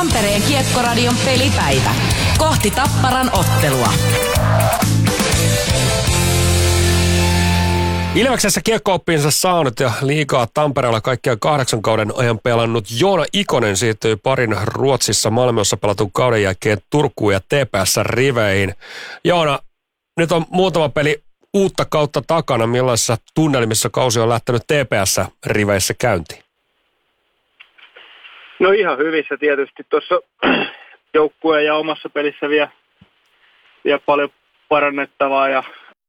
Tampereen Kiekkoradion pelipäivä. Kohti Tapparan ottelua. Ilveksessä kiekko-oppinsa saanut ja liigaa Tampereella kaikkiaan 8 kauden ajan pelannut Joona Ikonen siirtyi parin Ruotsissa Malmössä pelatun kauden jälkeen Turkuun ja TPS-riveihin. Joona, nyt on muutama peli uutta kautta takana. Millaisissa tunnelmissa kausi on lähtenyt TPS-riveissä käyntiin? No ihan hyvissä tietysti. Tuossa joukkueen ja omassa pelissä vielä paljon parannettavaa ja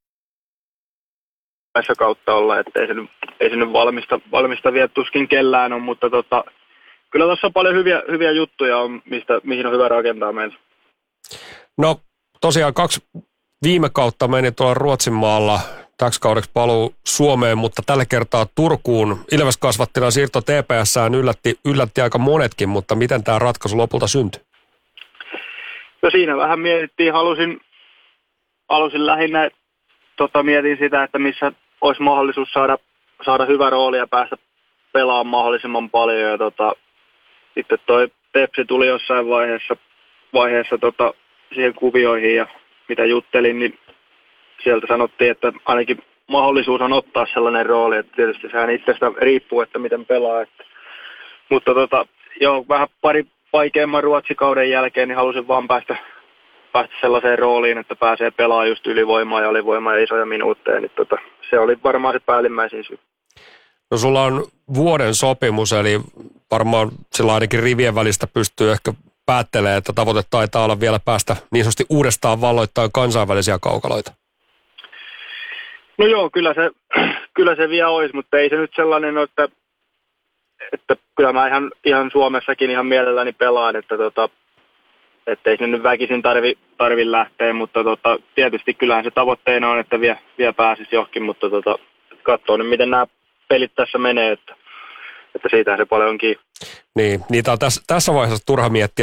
tässä kautta olla, että ei se nyt valmista vielä tuskin kellään on, mutta kyllä tuossa on paljon hyviä juttuja on, mihin on hyvä rakentaa meillä. No tosiaan 2 viime kautta meni tuolla Ruotsin maalla, täksi kaudeksi paluu Suomeen, mutta tällä kertaa Turkuun. Ilves-kasvattina siirto TPS:ään yllätti aika monetkin, mutta miten tämä ratkaisu lopulta syntyi? No siinä vähän mietittiin, halusin lähinnä, mietin sitä, että missä olisi mahdollisuus saada hyvä rooli ja päästä pelaamaan mahdollisimman paljon. Ja sitten toi Tepsi tuli jossain vaiheessa siihen kuvioihin ja mitä juttelin, niin sieltä sanottiin, että ainakin mahdollisuus on ottaa sellainen rooli, että tietysti sehän itsestä riippuu, että miten pelaa. Mutta vähän pari vaikeamman Ruotsikauden jälkeen, niin halusin vaan päästä sellaiseen rooliin, että pääsee pelaamaan just ylivoimaa ja alivoimaa ja isoja minuutteja, niin se oli varmaan se päällimmäisin syy. No sulla on vuoden sopimus, eli varmaan sillä ainakin rivien välistä pystyy ehkä päättelemään, että tavoite taitaa olla vielä päästä niin sanotusti uudestaan valloittaa kansainvälisiä kaukaloita. No joo, kyllä se vielä olisi, mutta ei se nyt sellainen ole, että kyllä mä ihan Suomessakin ihan mielelläni pelaan, että ei se nyt väkisin tarvi lähteä, mutta tietysti kyllähän se tavoitteena on, että vielä pääsisi johonkin, mutta katsoo nyt miten nämä pelit tässä menee, että siitähän se paljon on kiinni. Niin, niitä on tässä vaiheessa turha miettiä